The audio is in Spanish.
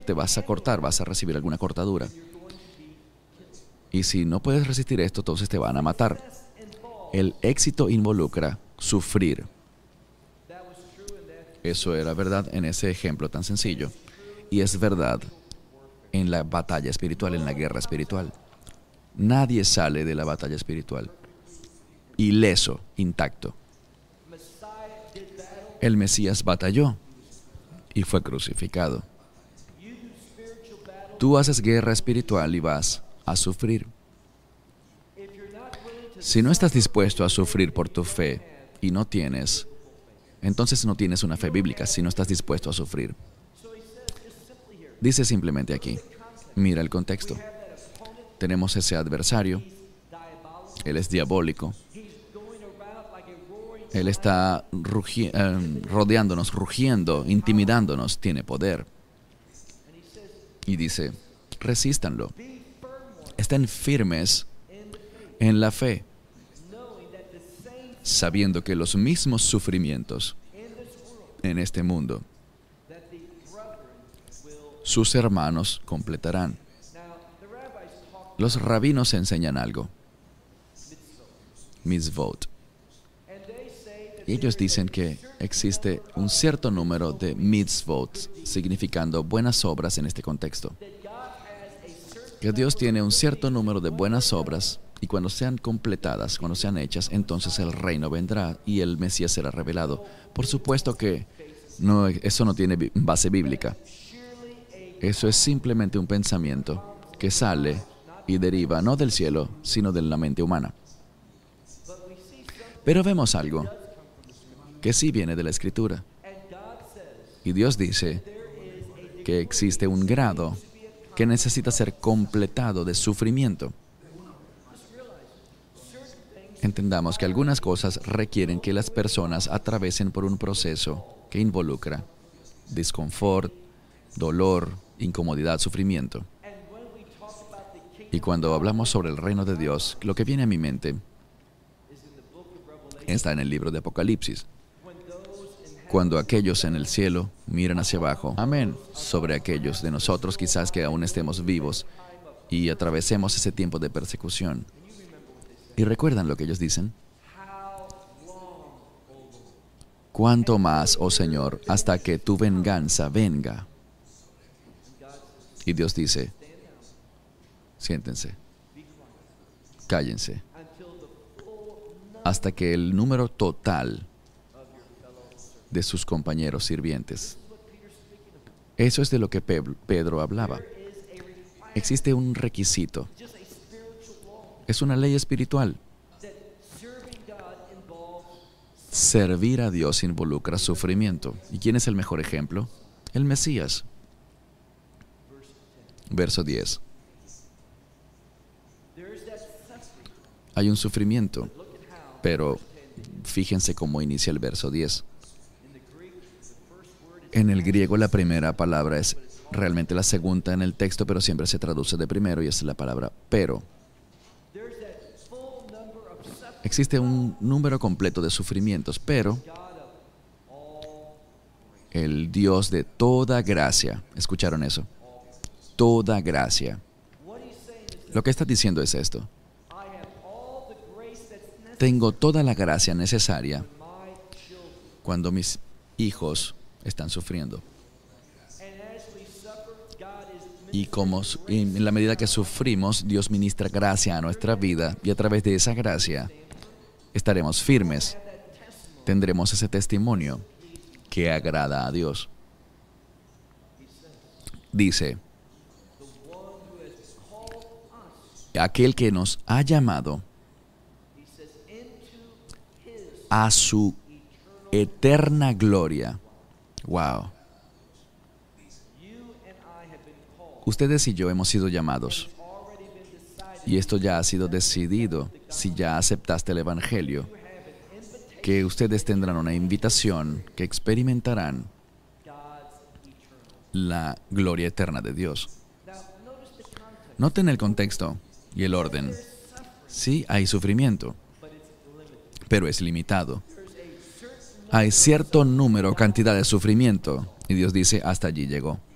te vas a cortar, vas a recibir alguna cortadura. Y si no puedes resistir esto, entonces te van a matar. El éxito involucra sufrir. Eso era verdad en ese ejemplo tan sencillo. Y es verdad en la batalla espiritual, en la guerra espiritual. Nadie sale de la batalla espiritual ileso, intacto. El Mesías batalló y fue crucificado. Tú haces guerra espiritual y vas a sufrir. Si no estás dispuesto a sufrir por tu fe y no tienes, entonces no tienes una fe bíblica si no estás dispuesto a sufrir. Dice simplemente aquí, mira el contexto. Tenemos ese adversario, él es diabólico. Él está rodeándonos, rugiendo, intimidándonos, tiene poder. Y dice, resístanlo. Estén firmes en la fe, sabiendo que los mismos sufrimientos en este mundo, sus hermanos completarán. Los rabinos enseñan algo. Mitzvot. Y ellos dicen que existe un cierto número de mitzvot, significando buenas obras en este contexto. Que Dios tiene un cierto número de buenas obras y cuando sean completadas, cuando sean hechas, entonces el reino vendrá y el Mesías será revelado. Por supuesto que eso no tiene base bíblica. Eso es simplemente un pensamiento que sale y deriva no del cielo, sino de la mente humana. Pero vemos algo que sí viene de la Escritura. Y Dios dice que existe un grado que necesita ser completado de sufrimiento. Entendamos que algunas cosas requieren que las personas atraviesen por un proceso que involucra disconfort, dolor, incomodidad, sufrimiento. Y cuando hablamos sobre el reino de Dios, lo que viene a mi mente está en el libro de Apocalipsis. Cuando aquellos en el cielo miran hacia abajo, amén, sobre aquellos de nosotros quizás que aún estemos vivos y atravesemos ese tiempo de persecución. ¿Y recuerdan lo que ellos dicen? ¿Cuánto más, oh Señor, hasta que tu venganza venga? Y Dios dice, siéntense, cállense, hasta que el número total de sus compañeros sirvientes. Eso es de lo que Pedro hablaba. Existe un requisito. Es una ley espiritual. Servir a Dios involucra sufrimiento. ¿Y quién es el mejor ejemplo? El Mesías. Verso 10. Hay un sufrimiento, pero fíjense cómo inicia el verso 10. En el griego la primera palabra es realmente la segunda en el texto, pero siempre se traduce de primero y es la palabra pero. Existe un número completo de sufrimientos, pero el Dios de toda gracia, ¿escucharon eso? Toda gracia. Lo que está diciendo es esto. Tengo toda la gracia necesaria cuando mis hijos están sufriendo. Y en la medida que sufrimos, Dios ministra gracia a nuestra vida y a través de esa gracia estaremos firmes. Tendremos ese testimonio que agrada a Dios. Dice, aquel que nos ha llamado a su eterna gloria. Wow. Ustedes y yo hemos sido llamados. Y esto ya ha sido decidido, si ya aceptaste el Evangelio, que ustedes tendrán una invitación, que experimentarán la gloria eterna de Dios. Noten el contexto y el orden. Sí, hay sufrimiento, pero es limitado. Hay cierto número, cantidad de sufrimiento, y Dios dice, hasta allí llegó.